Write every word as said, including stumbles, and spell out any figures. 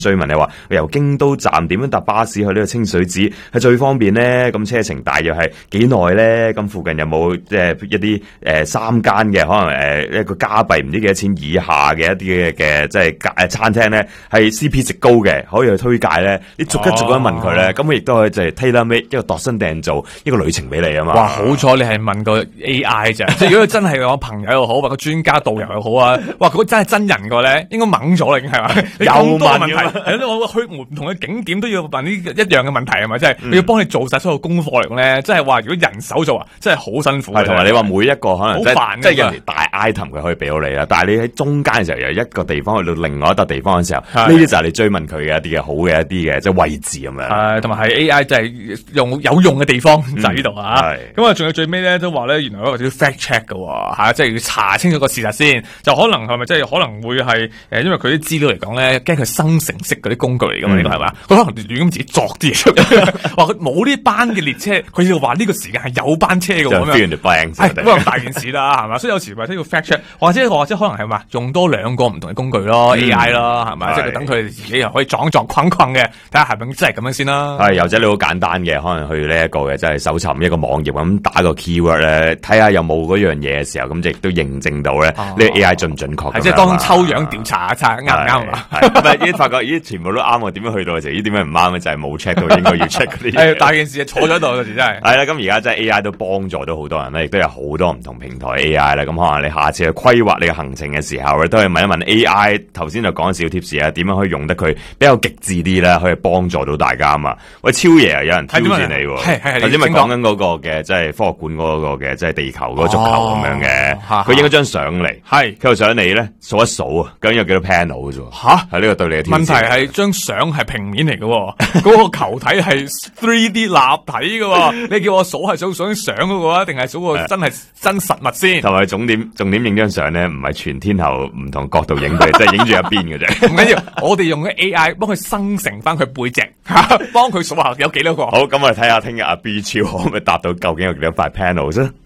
追問你話由京都站點樣搭巴士去呢個清水寺係最方便咧？咁車程大約係幾耐咧？咁附近有冇即係一啲誒、呃、三間嘅可能誒、呃、一個加幣唔知幾多錢以下嘅一啲嘅嘅即係誒餐廳咧係 C P 值高嘅，可以去推介咧？你逐一逐一問佢咧，咁佢亦都可以就係 tailor made 一個度身訂造一個旅程俾你啊嘛！ 哇，好彩你係問個 A I 咋，即係如果真係我朋友又好，或者專家導遊又好啊，哇！如果真係真人個咧，應該懵咗啦，已經係嘛？ 又咁多問題， 問係咯，我去唔同嘅景點都要問呢一樣嘅問題係咪？即係你要幫你做晒所有功課嚟講咧，即係話如果人手做啊，真係好辛苦。 係同埋你話每一個可能好煩， 即係人哋大 item 佢可以俾到你啦，但係你喺中間嘅時候由一個地方去到另外一笪地方嘅時候，呢啲就係你追問佢嘅一啲嘅好嘅一啲嘅即係位置咁樣。 係同埋係 A I 就係用有用嘅地方就喺呢度啊。咁啊，仲有最尾咧都話咧，原來有一個叫 fact check 嘅吓，即係要查清楚個事實先，就可能係咪即係可能會係誒，因為佢啲資料嚟講咧，驚佢生成式嗰啲工具嚟噶嘛？呢個係嘛？佢可能亂咁自己作啲嘢出嚟，話佢冇呢班嘅列車，佢要話呢個時間係有班車嘅咁樣，係咁啊大件事啦，係嘛？所以有時或者要 fact check，或者或者可能係嘛，用多兩個唔同嘅工具咯 ，A I 咯，係咪？即係等佢哋自己又可以撞撞框框嘅，睇下係咪真係咁樣先啦。 係，又或者你好簡單嘅，可能去呢一個嘅，即係搜尋一個網頁咁打個 keyword 咧，睇下有冇嗰樣嘢嘅時候，咁亦都認證到咧呢個 A I 準唔準確。 係即係當抽樣調查一查啱唔啱啊？ 係唔係？已經發覺咦，全部都啱喎，點樣去到嘅時候，咦點解唔啱咧？就係冇 check 到應該要 check 嗰啲。 係大件事，坐咗喺度嗰時真係。 係啦，咁而家真係 A I 都幫助到好多人咧，亦都有好多唔同平台 A I 啦。咁可能你下次去規劃你嘅行程嘅時候咧，都係問一問 A I。頭先就講小貼士啊，點樣可以用得佢比較極致啲咧，可以幫助到大家啊嘛。喂，超爺啊，有人挑戰你喎。 係係係。 頭先咪講緊嗰個嘅，即係科學館嗰個嘅，即係地球嗰個足球咁樣嘅。佢影咗張相嚟，係佢又想你咧數一數啊，究竟有幾多 panel 嘅啫？吓，係呢個對你嘅挑戰。 問題係張相係平面嚟嘅，嗰個球體係 three D 立體嘅。你叫我數係數數相嗰個啊，定係數個真係真實物先？ 同埋重點重點影張相咧，唔係全天候唔同角度影佢，即係影住一邊嘅啫。 唔緊要，我哋用嘅 A I 幫佢生成翻佢背脊，幫佢數下有幾多個。 好，咁我哋睇下聽日阿 B 超可唔可以答到究竟有幾多塊 panel 啫？